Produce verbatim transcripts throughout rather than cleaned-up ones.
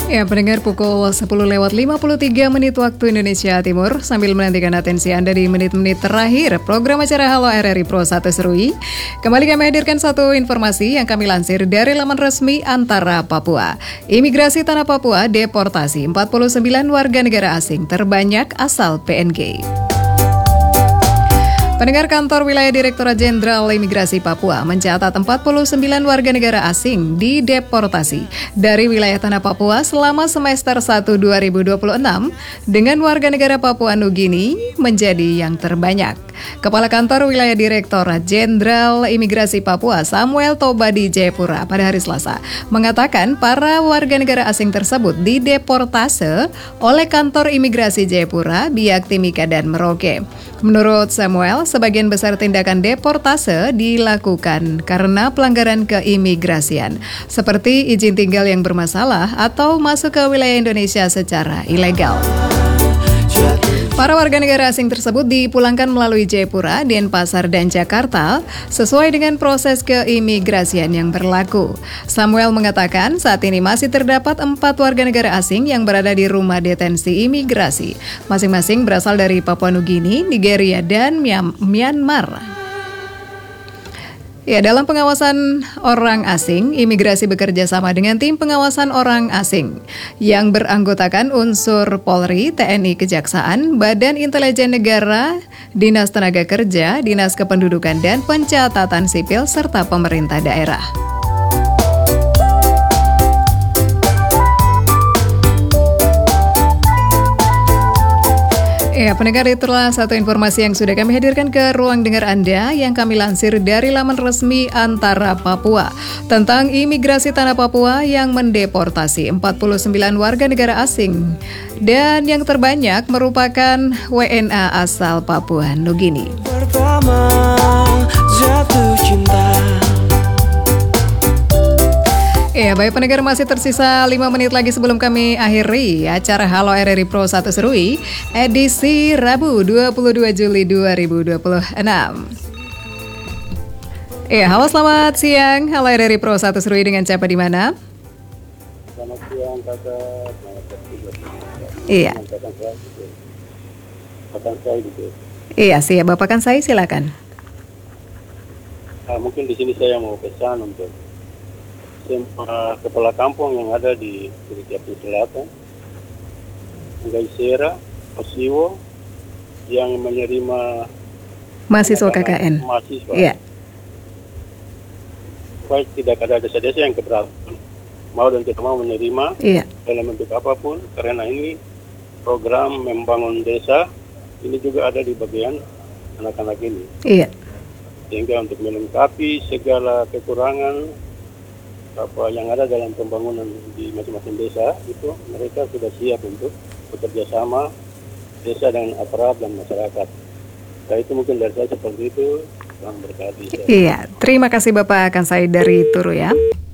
Ya, pendengar pukul sepuluh lewat lima puluh tiga menit waktu Indonesia Timur. Sambil menantikan atensi Anda di menit-menit terakhir program acara Halo R R I Pro satu Serui, kembali kami hadirkan satu informasi yang kami lansir dari laman resmi Antara Papua. Imigrasi Tanah Papua deportasi empat puluh sembilan warga negara asing terbanyak asal P N G. Pendengar, Kantor Wilayah Direktorat Jenderal Imigrasi Papua mencatat empat puluh sembilan warga negara asing dideportasi dari wilayah Tanah Papua selama semester satu dua ribu dua puluh enam dengan warga negara Papua Nugini menjadi yang terbanyak. Kepala Kantor Wilayah Direktorat Jenderal Imigrasi Papua Samuel Tobadi Jayapura pada hari Selasa mengatakan para warga negara asing tersebut dideportase oleh Kantor Imigrasi Jayapura, Biak Timika dan Merauke. Menurut Samuel, sebagian besar tindakan deportase dilakukan karena pelanggaran keimigrasian, seperti izin tinggal yang bermasalah atau masuk ke wilayah Indonesia secara ilegal. Para warga negara asing tersebut dipulangkan melalui Jayapura, Denpasar, dan Jakarta sesuai dengan proses keimigrasian yang berlaku. Samuel mengatakan saat ini masih terdapat empat warga negara asing yang berada di rumah detensi imigrasi. Masing-masing berasal dari Papua Nugini, Nigeria, dan Myanmar. Ya, dalam pengawasan orang asing, imigrasi bekerja sama dengan tim pengawasan orang asing yang beranggotakan unsur Polri, T N I, Kejaksaan, Badan Intelijen Negara, Dinas Tenaga Kerja, Dinas Kependudukan dan Pencatatan Sipil, serta pemerintah daerah. Ya, pendengar, itulah satu informasi yang sudah kami hadirkan ke ruang dengar Anda yang kami lansir dari laman resmi Antara Papua tentang imigrasi Tanah Papua yang mendeportasi empat puluh sembilan warga negara asing dan yang terbanyak merupakan W N A asal Papua Nugini. Pertama jatuh cinta. Ya, baik pendengar, masih tersisa lima menit lagi sebelum kami akhiri acara Halo R R I Pro satu Serui edisi Rabu dua puluh dua Juli dua ribu dua puluh enam. Ya, halo, selamat siang. Halo R R I Pro satu Serui, dengan siapa di mana? Selamat siang, Kakak. Iya. Bapak saya gitu. Iya, siap. Bapak kan saya, silakan. Nah, mungkin di sini saya mau pesan untuk semua kepala kampung yang ada di Sulawesi Selatan, Gaisera, Osiwo, yang menerima mahasiswa K K N. Mahasiswa. Iya. Supaya tidak ada desa-desa yang keberatan mau dan tidak mau menerima, iya, dalam bentuk apapun, karena ini program membangun desa ini juga ada di bagian anak-anak ini. Iya. Sehingga untuk melengkapi segala kekurangan apa yang ada dalam pembangunan di masing-masing desa, itu mereka sudah siap untuk bekerja sama desa dengan aparat dan masyarakat. Nah, itu mungkin dari saya seperti itu. Selamat berkati. Iya, terima kasih Bapak. Akan saya dari Turu ya.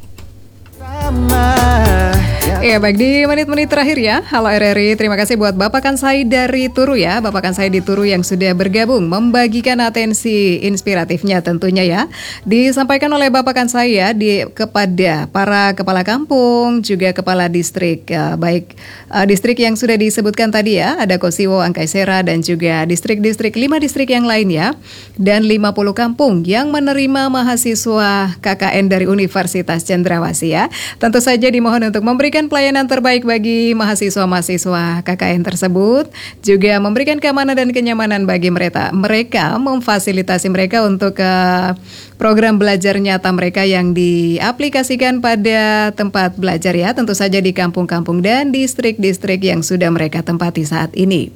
Ya, baik, di menit-menit terakhir ya Halo R R I, terima kasih buat Bapak Kansai dari Turu ya, Bapak Kansai di Turu yang sudah bergabung membagikan atensi inspiratifnya tentunya ya, disampaikan oleh Bapak Kansai ya di, kepada para kepala kampung, juga kepala distrik ya, baik uh, distrik yang sudah disebutkan tadi ya, ada Kosiwo, Angkaisera, dan juga distrik-distrik, lima distrik yang lain ya, dan lima puluh kampung yang menerima mahasiswa K K N dari Universitas Cendrawasih ya. Tentu saja dimohon untuk memberikan pelayanan terbaik bagi mahasiswa-mahasiswa K K N tersebut, juga memberikan keamanan dan kenyamanan bagi mereka. Mereka memfasilitasi mereka untuk uh, program belajar nyata mereka yang diaplikasikan pada tempat belajar ya, tentu saja di kampung-kampung dan distrik-distrik yang sudah mereka tempati saat ini.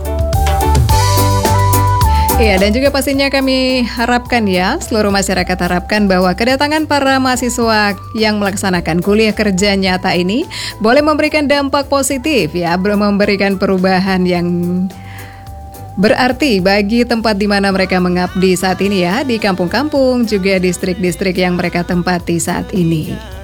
Iya, dan juga pastinya kami harapkan ya, seluruh masyarakat harapkan bahwa kedatangan para mahasiswa yang melaksanakan kuliah kerja nyata ini boleh memberikan dampak positif ya, memberikan perubahan yang berarti bagi tempat di mana mereka mengabdi saat ini ya, di kampung-kampung juga distrik-distrik yang mereka tempati saat ini.